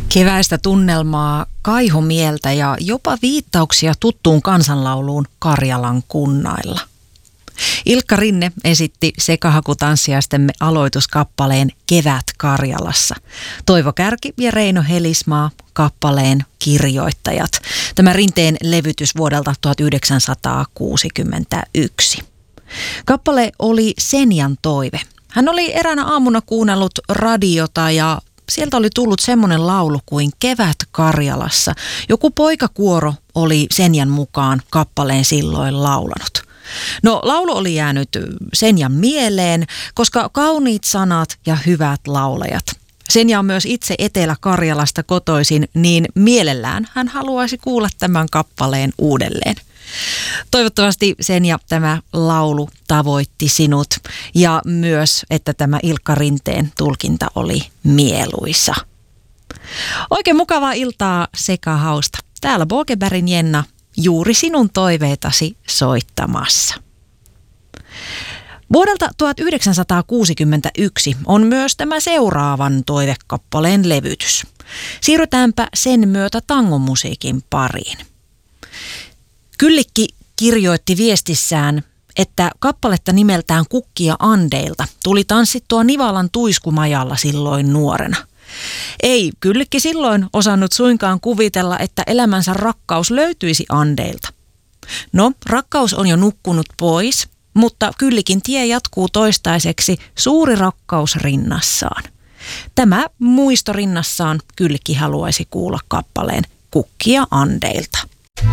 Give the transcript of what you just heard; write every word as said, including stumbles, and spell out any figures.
Keväistä tunnelmaa, kaihomieltä ja jopa viittauksia tuttuun kansanlauluun Karjalan kunnailla. Ilkka Rinne esitti sekahakutanssiaistemme aloituskappaleen Kevät Karjalassa. Toivo Kärki ja Reino Helismaa kappaleen kirjoittajat. Tämä Rinteen levytys vuodelta tuhatyhdeksänsataakuusikymmentäyksi. Kappale oli Senjan toive. Hän oli eräänä aamuna kuunnellut radiota ja sieltä oli tullut semmoinen laulu kuin Kevät Karjalassa. Joku poikakuoro oli Senjan mukaan kappaleen silloin laulanut. No, laulu oli jäänyt Senjan mieleen, koska kauniit sanat ja hyvät laulajat. Senja on myös itse Etelä-Karjalasta kotoisin, niin mielellään hän haluaisi kuulla tämän kappaleen uudelleen. Toivottavasti Senja tämä laulu tavoitti sinut ja myös, että tämä Ilkka Rinteen tulkinta oli mieluisa. Oikein mukavaa iltaa sekä hausta. Täällä Bogebergin Jenna juuri sinun toiveitasi soittamassa. Vuodelta tuhatyhdeksänsataakuusikymmentäyksi on myös tämä seuraavan toivekappaleen levytys. Siirrytäänpä sen myötä tangomusiikin pariin. Kyllikki kirjoitti viestissään, että kappaletta nimeltään Kukkia Andeilta tuli tanssittua Nivalan tuiskumajalla silloin nuorena. Ei Kyllikki silloin osannut suinkaan kuvitella, että elämänsä rakkaus löytyisi Andeilta. No, rakkaus on jo nukkunut pois, mutta Kyllikin tie jatkuu toistaiseksi suuri rakkaus rinnassaan. Tämä muisto rinnassaan Kyllikki haluaisi kuulla kappaleen Kukkia Andeilta.